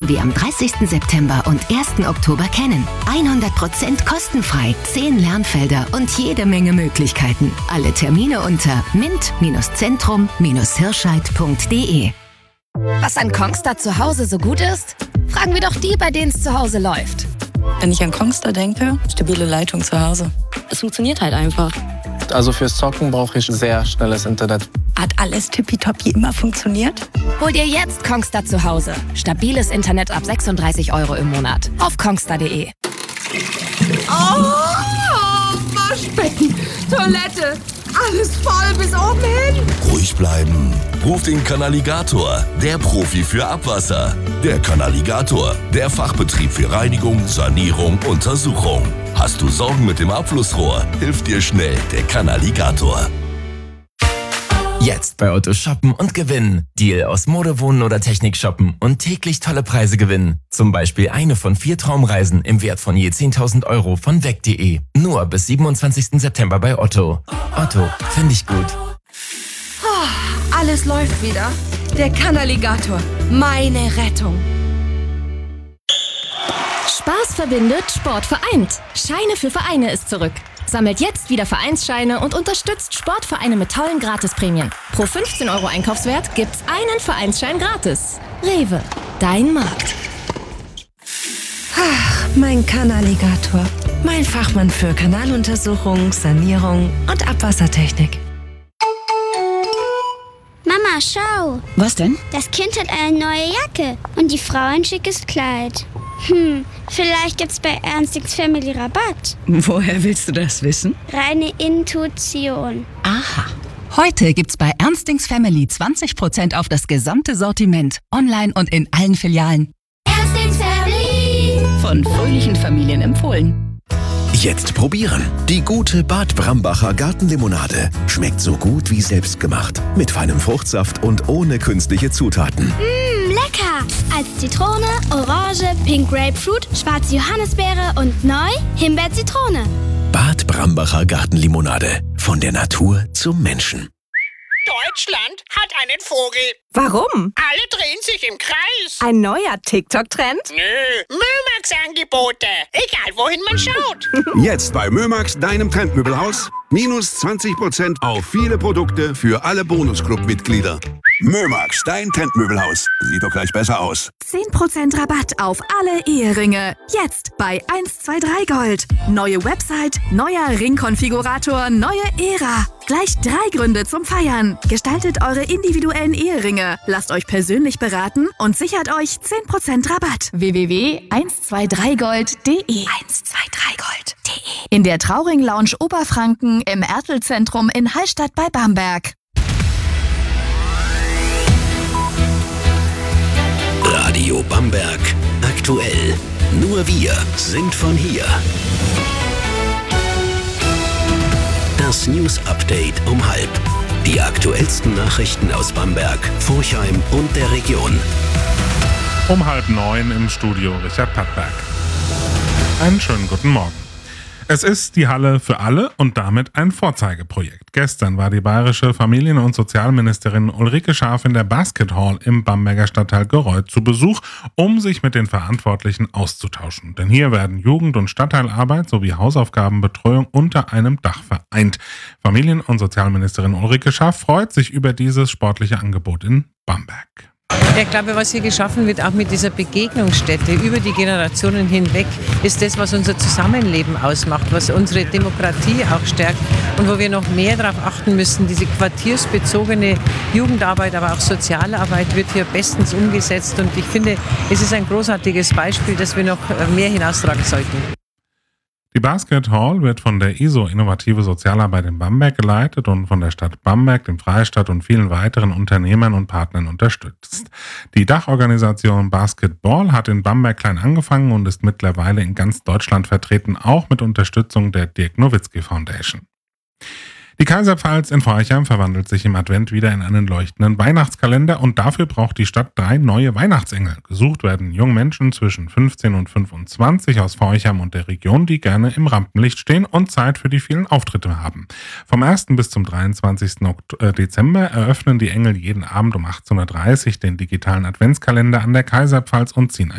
wie am 30. September und 1. Oktober kennen. 100% kostenfrei, 10 Lernfelder und jede Menge Möglichkeiten. Alle Termine unter mint-zentrum-hirscheid.de. Was an Kongstar zu Hause so gut ist? Fragen wir doch die, bei denen es zu Hause läuft. Wenn ich an Kongstar denke, stabile Leitung zu Hause. Es funktioniert halt einfach. Also fürs Zocken brauche ich sehr schnelles Internet. Hat alles tippitoppi immer funktioniert? Hol dir jetzt Kongstar zu Hause. Stabiles Internet ab 36 € im Monat. Auf kongstar.de. Oh, Waschbecken, Toilette, alles voll bis oben hin. Ruhig bleiben. Ruf den Kanaligator, der Profi für Abwasser. Der Kanaligator, der Fachbetrieb für Reinigung, Sanierung, Untersuchung. Hast du Sorgen mit dem Abflussrohr? Hilft dir schnell der Kanaligator. Jetzt bei Otto shoppen und gewinnen. Deal aus Mode, Wohnen oder Technik shoppen und täglich tolle Preise gewinnen. Zum Beispiel eine von 4 Traumreisen im Wert von je 10.000 € von weg.de. Nur bis 27. September bei Otto. Otto, finde ich gut. Alles läuft wieder. Der Kanaligator, meine Rettung. Spaß verbindet, Sport vereint. Scheine für Vereine ist zurück. Sammelt jetzt wieder Vereinsscheine und unterstützt Sportvereine mit tollen Gratisprämien. Pro 15 € Einkaufswert gibt's einen Vereinsschein gratis. Rewe, dein Markt. Ach, mein Kanaligator. Mein Fachmann für Kanaluntersuchung, Sanierung und Abwassertechnik. Mama, schau. Was denn? Das Kind hat eine neue Jacke und die Frau ein schickes Kleid. Vielleicht gibt's bei Ernstings Family Rabatt. Woher willst du das wissen? Reine Intuition. Aha. Heute gibt's bei Ernstings Family 20% auf das gesamte Sortiment. Online und in allen Filialen. Ernstings Family. Von fröhlichen Familien empfohlen. Jetzt probieren. Die gute Bad Brambacher Gartenlimonade. Schmeckt so gut wie selbstgemacht. Mit feinem Fruchtsaft und ohne künstliche Zutaten. Lecker! Als Zitrone, Orange, Pink Grapefruit, schwarze Johannisbeere und neu Himbeer-Zitrone. Bad Brambacher Gartenlimonade. Von der Natur zum Menschen. Deutschland hat einen Vogel. Warum? Alle drehen sich im Kreis. Ein neuer TikTok-Trend? Nö, Mömax-Angebote. Egal, wohin man schaut. Jetzt bei Mömax, deinem Trendmöbelhaus. Minus 20% auf viele Produkte für alle Bonusclub-Mitglieder. Mömax, dein Trendmöbelhaus. Sieht doch gleich besser aus. 10% Rabatt auf alle Eheringe. Jetzt bei 123 Gold. Neue Website, neuer Ringkonfigurator, neue Ära. Gleich 3 Gründe zum Feiern. Gestaltet eure individuellen Eheringe. Lasst euch persönlich beraten und sichert euch 10% Rabatt. www.123gold.de 123gold.de In der Trauring Lounge Oberfranken im Ertelzentrum in Hallstatt bei Bamberg. Radio Bamberg. Aktuell. Nur wir sind von hier. Das News Update um 12:30. Die aktuellsten Nachrichten aus Bamberg, Forchheim und der Region. Um 8:30 im Studio Richard Pattberg. Einen schönen guten Morgen. Es ist die Halle für alle und damit ein Vorzeigeprojekt. Gestern war die bayerische Familien- und Sozialministerin Ulrike Schaaf in der Basket Hall im Bamberger Stadtteil Gereuth zu Besuch, um sich mit den Verantwortlichen auszutauschen. Denn hier werden Jugend- und Stadtteilarbeit sowie Hausaufgabenbetreuung unter einem Dach vereint. Familien- und Sozialministerin Ulrike Schaaf freut sich über dieses sportliche Angebot in Bamberg. Ja, ich glaube, was hier geschaffen wird, auch mit dieser Begegnungsstätte über die Generationen hinweg, ist das, was unser Zusammenleben ausmacht, was unsere Demokratie auch stärkt und wo wir noch mehr darauf achten müssen. Diese quartiersbezogene Jugendarbeit, aber auch Sozialarbeit wird hier bestens umgesetzt und ich finde, es ist ein großartiges Beispiel, das wir noch mehr hinaustragen sollten. Die Basket Hall wird von der ISO Innovative Sozialarbeit in Bamberg geleitet und von der Stadt Bamberg, dem Freistaat und vielen weiteren Unternehmern und Partnern unterstützt. Die Dachorganisation Basketball hat in Bamberg klein angefangen und ist mittlerweile in ganz Deutschland vertreten, auch mit Unterstützung der Dirk Nowitzki Foundation. Die Kaiserpfalz in Forchheim verwandelt sich im Advent wieder in einen leuchtenden Weihnachtskalender und dafür braucht die Stadt 3 neue Weihnachtsengel. Gesucht werden junge Menschen zwischen 15 und 25 aus Forchheim und der Region, die gerne im Rampenlicht stehen und Zeit für die vielen Auftritte haben. Vom 1. bis zum 23. Dezember eröffnen die Engel jeden Abend um 18:30 Uhr den digitalen Adventskalender an der Kaiserpfalz und ziehen